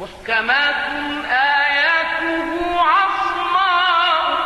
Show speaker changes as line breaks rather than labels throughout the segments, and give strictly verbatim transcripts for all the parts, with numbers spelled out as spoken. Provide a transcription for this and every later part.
محكمات آياته عصماء.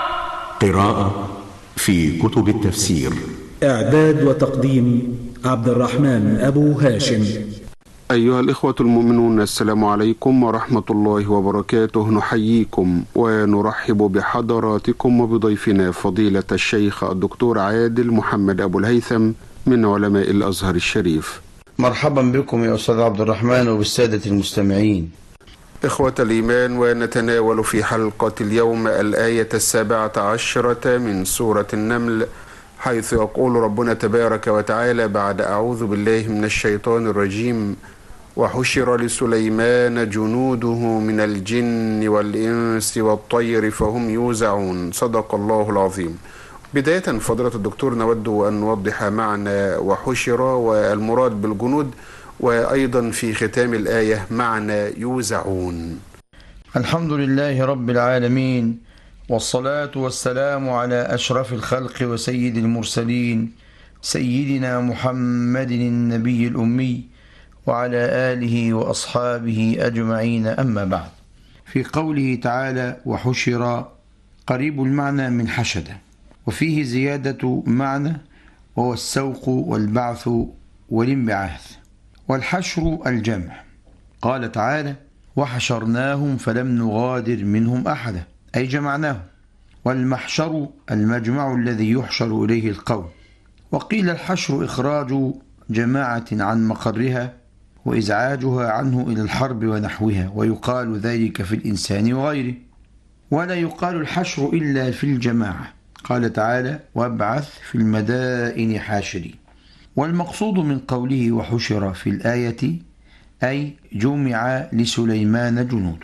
قراءة في كتب التفسير.
إعداد وتقديم عبد الرحمن أبو هاشم.
أيها الإخوة المؤمنون، السلام عليكم ورحمة الله وبركاته. نحييكم ونرحب بحضراتكم وبضيفنا فضيلة الشيخ الدكتور عادل محمد أبو الهيثم من علماء الأزهر الشريف.
مرحبا بكم يا أستاذ عبد الرحمن وبالسادة المستمعين.
إخوة الإيمان، ونتناول في حلقة اليوم الآية السابعة عشرة من سورة النمل، حيث يقول ربنا تبارك وتعالى بعد أعوذ بالله من الشيطان الرجيم: وحشر لسليمان جنوده من الجن والإنس والطير فهم يوزعون. صدق الله العظيم. بداية فضيلة الدكتور، نود أن نوضح معنى وحشر والمراد بالجنود، وأيضا في ختام الآية معنى يوزعون.
الحمد لله رب العالمين، والصلاة والسلام على أشرف الخلق وسيد المرسلين سيدنا محمد النبي الأمي وعلى آله وأصحابه أجمعين. أما بعد، في قوله تعالى وحشر قريب المعنى من حشد، وفيه زيادة معنى وهو السوق والبعث والانبعاث، والحشر الجمع. قال تعالى وحشرناهم فلم نغادر منهم أحدا، أي جمعناهم. والمحشر المجمع الذي يحشر إليه القوم. وقيل الحشر إخراج جماعة عن مقرها وإزعاجها عنه إلى الحرب ونحوها، ويقال ذلك في الإنسان وغيره. ولا يقال الحشر إلا في الجماعة. قال تعالى وابعث في المدائن حاشرين. والمقصود من قوله وحشر في الآية أي جمع لسليمان جنوده.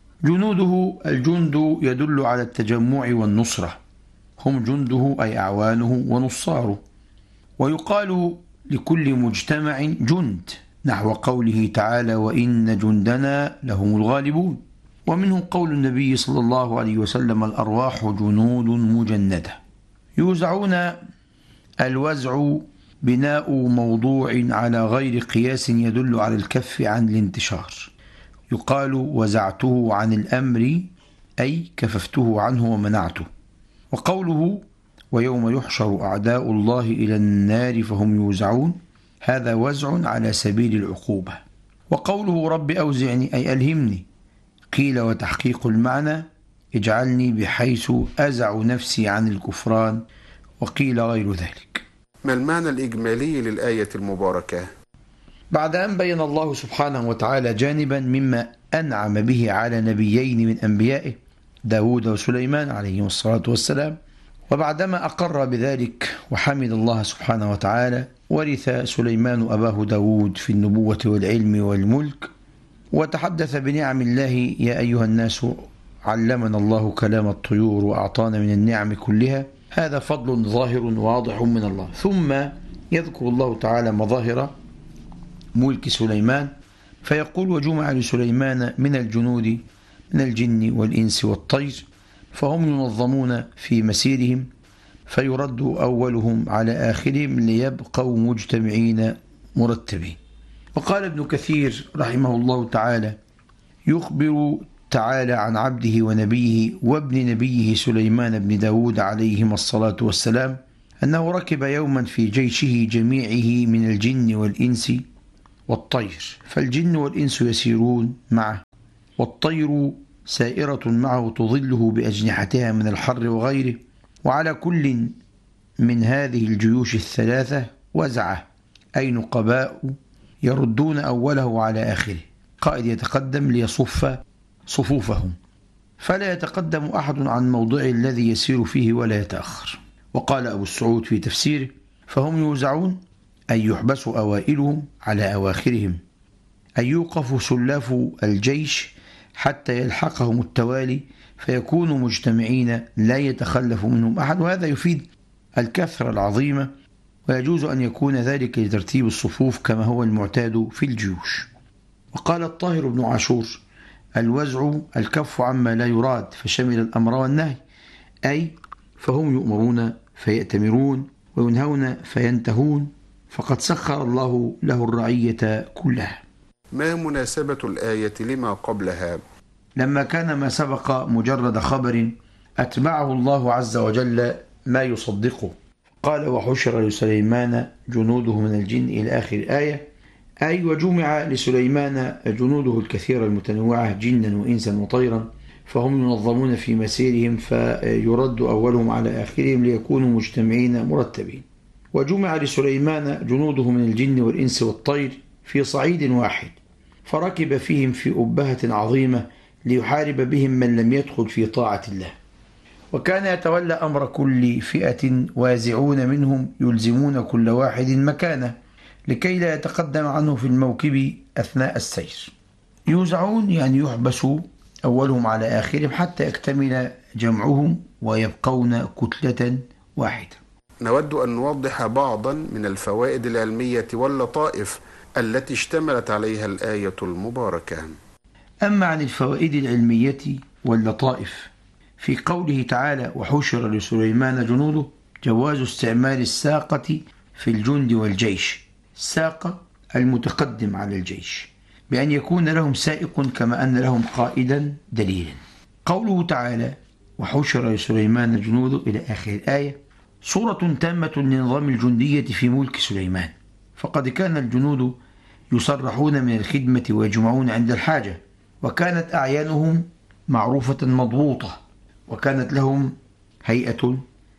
جنوده الجند يدل على التجمع والنصرة، هم جنده أي أعوانه ونصاره. ويقال لكل مجتمع جند، نحو قوله تعالى وإن جندنا لهم الغالبون. ومنه قول النبي صلى الله عليه وسلم الأرواح جنود مجندة. يوزعون الوزع بناء موضوع على غير قياس يدل على الكف عن الانتشار. يقال وزعته عن الأمر أي كففته عنه ومنعته. وقوله ويوم يحشر أعداء الله إلى النار فهم يوزعون، هذا وزع على سبيل العقوبة. وقوله رب أوزعني أي ألهمني، قيل وتحقيق المعنى اجعلني بحيث أزع نفسي عن الكفران، وقيل غير ذلك.
ما المعنى الإجمالي للآية المباركة؟
بعد أن بين الله سبحانه وتعالى جانبا مما أنعم به على نبيين من أنبيائه داود وسليمان عليهم الصلاة والسلام، وبعدما أقر بذلك وحمد الله سبحانه وتعالى، ورث سليمان أباه داود في النبوة والعلم والملك، وتحدث بنعم الله يا أيها الناس علمنا الله كلام الطيور وأعطانا من النعم كلها. هذا فضل ظاهر واضح من الله. ثم يذكر الله تعالى مظاهر ملك سليمان، فيقول وجمع لسليمان من الجنود من الجن والإنس والطير فهم ينظمون في مسيرهم، فيرد أولهم على آخرهم ليبقوا مجتمعين مرتبين. وقال ابن كثير رحمه الله تعالى يخبر تعالى عن عبده ونبيه وابن نبيه سليمان بن داود عليهما الصلاة والسلام أنه ركب يوما في جيشه جميعه من الجن والإنس والطير، فالجن والإنس يسيرون معه، والطير سائرة معه تظله بأجنحتها من الحر وغيره. وعلى كل من هذه الجيوش الثلاثة وزعه أي نقباء يردون أوله على آخره. قائد يتقدم ليصف صفوفهم، فلا يتقدم أحد عن موضع الذي يسير فيه ولا يتأخر. وقال أبو السعود في تفسيره فهم يوزعون أي يحبس أوائلهم على أواخرهم، أي يوقف سلاف الجيش حتى يلحقهم التوالي فيكونوا مجتمعين لا يتخلف منهم أحد. وهذا يفيد الكثرة العظيمة، ويجوز أن يكون ذلك لترتيب الصفوف كما هو المعتاد في الجيوش. وقال الطاهر بن عاشور الوزع الكف عما لا يراد، فشمل الأمر والنهي، أي فهم يؤمرون فيأتمرون وينهون فينتهون، فقد سخر الله له الرعية كلها.
ما مناسبة الآية لما قبلها؟
لما كان ما سبق مجرد خبر أتبعه الله عز وجل ما يصدقه، قال وحشر لسليمان جنوده من الجن إلى آخر الآية، أي وجمع لسليمان جنوده الكثيرة المتنوعة جنا وإنسا وطيرا، فهم ينظمون في مسيرهم فيرد أولهم على آخرهم ليكونوا مجتمعين مرتبين. وجمع لسليمان جنوده من الجن والإنس والطير في صعيد واحد، فركب فيهم في أبهة عظيمة ليحارب بهم من لم يدخل في طاعة الله. وكان يتولى أمر كل فئة وازعون منهم يلزمون كل واحد مكانه لكي لا يتقدم عنه في الموكب أثناء السير. يوزعون يعني يحبسوا أولهم على آخرهم حتى يكتمل جمعهم ويبقون كتلة واحدة.
نود أن نوضح بعضا من الفوائد العلمية واللطائف التي اشتملت عليها الآية المباركة.
أما عن الفوائد العلمية واللطائف في قوله تعالى وحشر لسليمان جنوده، جواز استعمال الساقة في الجند والجيش، الساقة المتقدم على الجيش، بأن يكون لهم سائق كما أن لهم قائدا دليلا. قوله تعالى وحشر لسليمان جنوده إلى آخر الآية صورة تامة لنظام الجندية في ملك سليمان، فقد كان الجنود يصرحون من الخدمة ويجمعون عند الحاجة، وكانت أعيانهم معروفة مضبوطة، وكانت لهم هيئة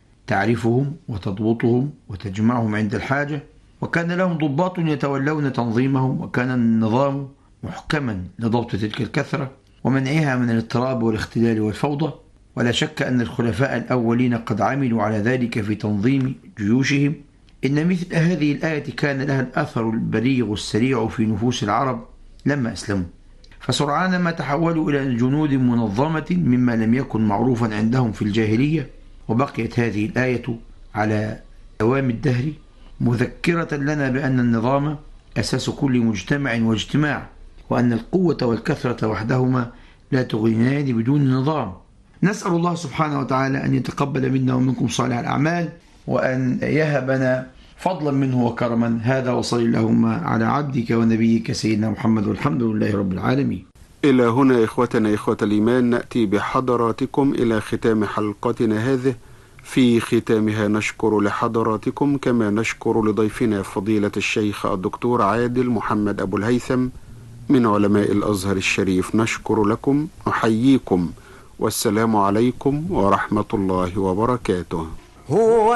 تعرفهم وتضبطهم وتجمعهم عند الحاجة، وكان لهم ضباط يتولون تنظيمهم، وكان النظام محكما لضبط تلك الكثرة ومنعها من الاضطراب والاختلال والفوضى. ولا شك أن الخلفاء الأولين قد عملوا على ذلك في تنظيم جيوشهم. إن مثل هذه الآية كان لها الأثر البليغ السريع في نفوس العرب لما أسلموا، فسرعان ما تحولوا إلى جنود منظمة مما لم يكن معروفا عندهم في الجاهلية. وبقيت هذه الآية على دوام الدهر مذكرة لنا بأن النظام أساس كل مجتمع واجتماع، وأن القوة والكثرة وحدهما لا تغنيان بدون نظام. نسأل الله سبحانه وتعالى أن يتقبل منا ومنكم صالح الأعمال، وأن يهبنا فضلا منه وكرما. هذا وصل اللهم على عبدك ونبيك سيدنا محمد، والحمد لله رب العالمين.
إلى هنا إخوتنا إخوة الإيمان نأتي بحضراتكم إلى ختام حلقتنا هذه. في ختامها نشكر لحضراتكم كما نشكر لضيفنا فضيلة الشيخ الدكتور عادل محمد أبو الهيثم من علماء الأزهر الشريف. نشكر لكم، نحييكم، والسلام عليكم ورحمة الله وبركاته. هو